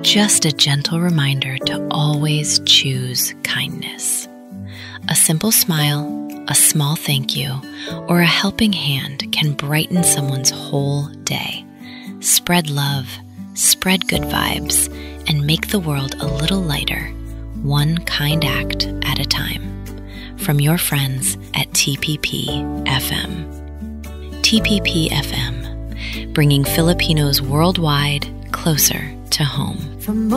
just a gentle reminder to always choose kindness. A simple smile, a small thank you, or a helping hand can brighten someone's whole day. Spread love, spread good vibes, and make the world a little lighter, one kind act at a time. From your friends at TPP-FM. TPP-FM, bringing Filipinos worldwide closer to home. For